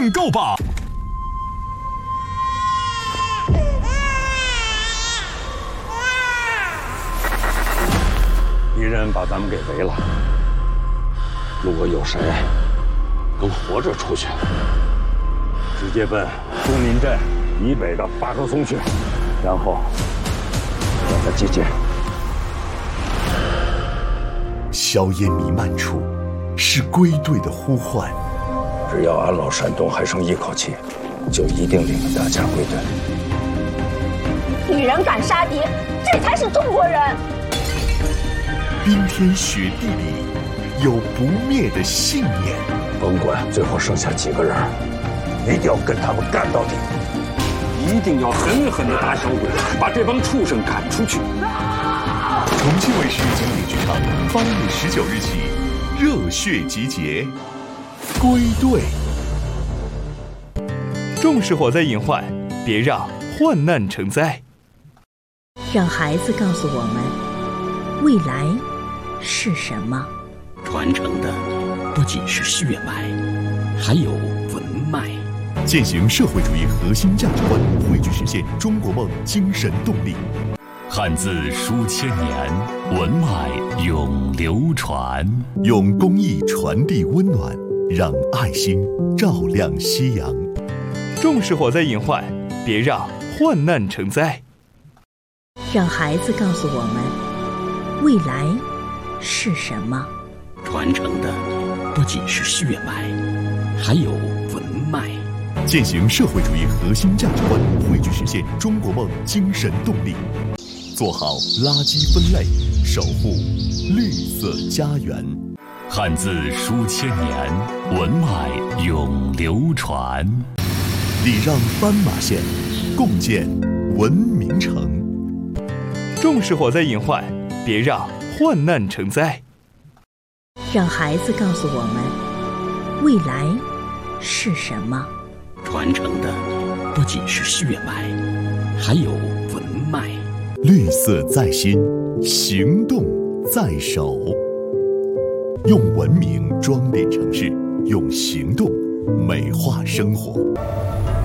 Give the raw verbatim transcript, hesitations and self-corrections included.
订购吧！ 敌人把咱们给围了，如果有谁能活着出去，直接奔东林镇以北的八棵松去，然后让他击剑。 硝烟弥漫处，是归队的呼唤。 只要安老山东还剩一口气，就一定领着大家归队。 女人敢杀敌，这才是中国人。 冰天雪地里，有不灭的信念。 甭管最后剩下几个人，一定要跟他们干到底。 一定要狠狠地打小鬼，把这帮畜生赶出去。 重庆卫视经典剧场八月十九日起，热血集结，归队。 重视火灾隐患，别让患难成灾。 让孩子告诉我们，未来是什么？ 传承的不仅是血脉，还有文脉。 践行社会主义核心价值观，汇聚实现中国梦精神动力。 汉字书千年，文脉永流传。 用公益传递温暖，让爱心照亮夕阳。 重视火灾隐患，别让患难成灾。 让孩子告诉我们，未来是什么？ 传承的不仅是血脉，还有文脉。 践行社会主义核心价值观，汇聚实现中国梦精神动力。做好垃圾分类，守护绿色家园。 汉字书千年，文脉永流传。 礼让斑马线，共建文明城。 重视火灾隐患，别让患难成灾。 让孩子告诉我们，未来是什么？ 传承的不仅是血脉，还有文脉。 绿色在心，行动在手。用文明装点城市，用行动美化生活。